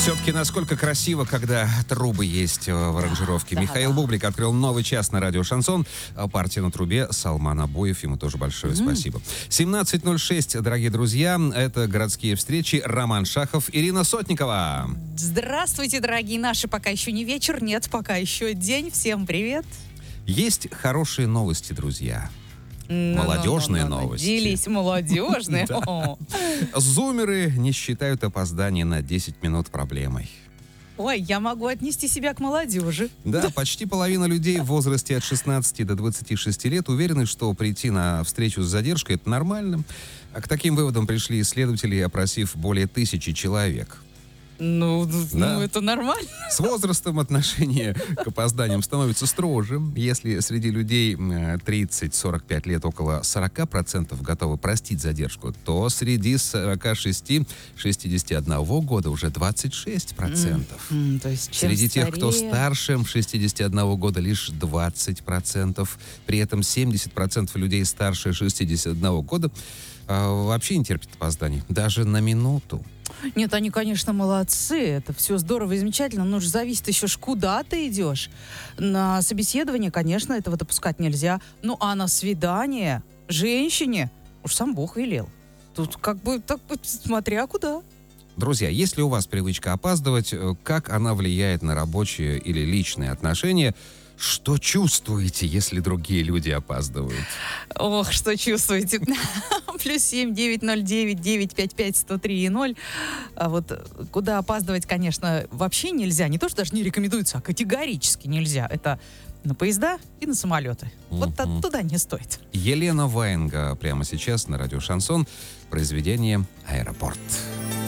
Все-таки насколько красиво, когда трубы есть в аранжировке. Михаил Бублик открыл новый час на радио «Шансон». Партия на трубе. Салман Абуев. Ему тоже большое спасибо. 17:06, дорогие друзья. Это городские встречи. Роман Шахов, Ирина Сотникова. Здравствуйте, дорогие наши. Пока еще не вечер, нет, пока еще день. Всем привет. Есть хорошие новости, друзья. Молодежные новости. Делись, молодежные. Зумеры не считают опоздание на 10 минут проблемой. Ой, я могу отнести себя к молодежи. Да, почти половина людей в возрасте от 16 до 26 лет уверены, что прийти на встречу с задержкой — это нормально. А к таким выводам пришли исследователи, опросив более 1000 человек. Ну, это нормально. С возрастом отношение к опозданиям становится строже. Если среди людей 30-45 лет около 40% готовы простить задержку, то среди 46-61 года уже 26%. То есть, чем Среди тех, кто старее... старше 61 года, лишь 20%. При этом 70% людей старше 61 года вообще не терпят опозданий. Даже на минуту. Нет, они, конечно, молодцы. Это все здорово и замечательно. Но же зависит еще, куда ты идешь. На собеседование, конечно, этого допускать нельзя. Ну, а на свидание женщине уж сам Бог велел. Тут как бы так, смотря куда. Друзья, если у вас привычка опаздывать, как она влияет на рабочие или личные отношения? Что чувствуете, если другие люди опаздывают? Ох, что чувствуете. +7 909 955 103 0. А вот куда опаздывать, конечно, вообще нельзя. Не то, что даже не рекомендуется, а категорически нельзя. Это на поезда и на самолеты. Вот туда не стоит. Елена Ваенга прямо сейчас на радио «Шансон». Произведение «Аэропорт».